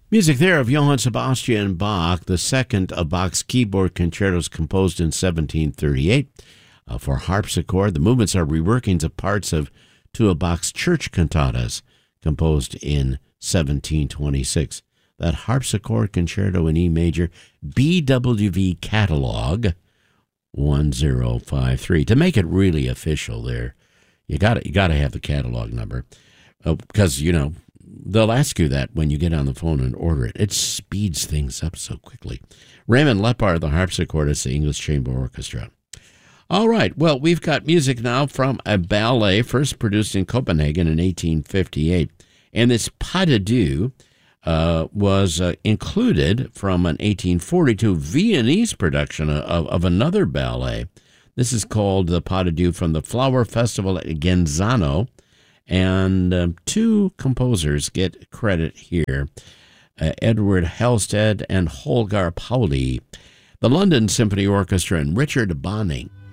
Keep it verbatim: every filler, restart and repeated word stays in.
Music there of Johann Sebastian Bach, the second of Bach's keyboard concertos composed in seventeen thirty-eight uh, for harpsichord. The movements are reworkings of parts of two of Bach's church cantatas composed in seventeen twenty-six. That harpsichord concerto in E major, B W V catalog one zero five three. To make it really official there, you got you got to have the catalog number uh, because, you know, they'll ask you that when you get on the phone and order it. It speeds things up so quickly. Raymond Lepar, the harpsichordist, the English Chamber Orchestra. All right, well, we've got music now from a ballet first produced in Copenhagen in eighteen fifty-eight. And this Pas de Deux uh, was uh, included from an eighteen forty-two Viennese production of, of another ballet. This is called the Pas de Deux from the Flower Festival at Genzano. And um, two composers get credit here, uh, Edward Halstead and Holger Pauli, the London Symphony Orchestra and Richard Bonning.